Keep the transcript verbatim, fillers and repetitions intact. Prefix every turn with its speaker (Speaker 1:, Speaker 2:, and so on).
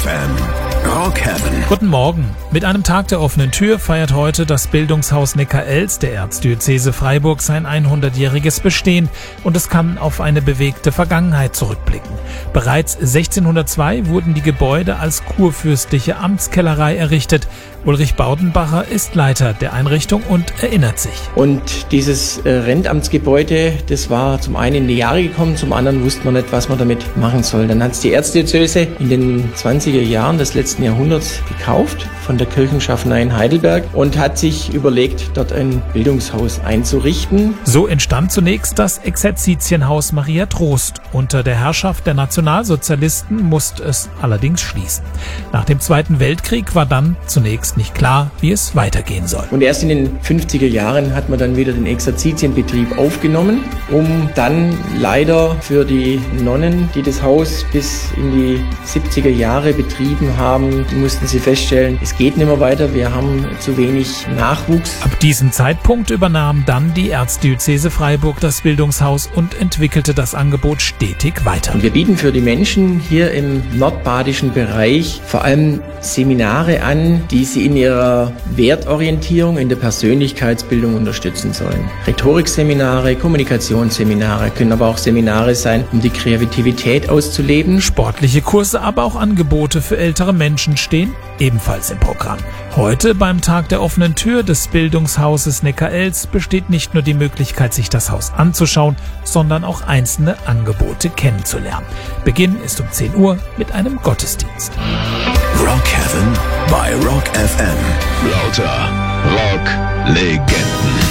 Speaker 1: F M. Rock Heaven.
Speaker 2: Guten Morgen. Mit einem Tag der offenen Tür feiert heute das Bildungshaus Neckar-Elz der Erzdiözese Freiburg sein hundertjähriges Bestehen und es kann auf eine bewegte Vergangenheit zurückblicken. Bereits sechzehnhundertzwei wurden die Gebäude als kurfürstliche Amtskellerei errichtet. Ulrich Baudenbacher ist Leiter der Einrichtung und erinnert sich.
Speaker 3: Und dieses äh, Rentamtsgebäude, das war zum einen in die Jahre gekommen, zum anderen wusste man nicht, was man damit machen soll. Dann hat es die Erzdiözese in den zwanziger Jahren des letzten Jahrhunderts gekauft von der Kirchenschaffnei in Heidelberg und hat sich überlegt, dort ein Bildungshaus einzurichten.
Speaker 2: So entstand zunächst das Exerzitienhaus Maria Trost. Unter der Herrschaft der Nationalsozialisten musste es allerdings schließen. Nach dem Zweiten Weltkrieg war dann zunächst nicht klar, wie es weitergehen soll.
Speaker 3: Und erst in den fünfziger Jahren hat man dann wieder den Exerzitienbetrieb aufgenommen, um dann leider für die Nonnen, die das Haus bis in die siebziger Jahre betrieben haben, mussten sie feststellen, es geht nicht mehr weiter, wir haben zu wenig Nachwuchs.
Speaker 2: Ab diesem Zeitpunkt übernahm dann die Erzdiözese Freiburg das Bildungshaus und entwickelte das Angebot stetig weiter.
Speaker 3: Und wir bieten für die Menschen hier im nordbadischen Bereich vor allem Seminare an, die sie in ihrer Wertorientierung, in der Persönlichkeitsbildung unterstützen sollen. Rhetorikseminare, Kommunikationsseminare, können aber auch Seminare sein, um die Kreativität auszuleben.
Speaker 2: Sportliche Kurse, aber auch Angebote für ältere Menschen stehen ebenfalls im Programm. Heute beim Tag der offenen Tür des Bildungshauses Neckar-Elz besteht nicht nur die Möglichkeit, sich das Haus anzuschauen, sondern auch einzelne Angebote kennenzulernen. Beginn ist um zehn Uhr mit einem Gottesdienst.
Speaker 1: Rock Heaven bei Rock F M. Lauter Rock-Legenden.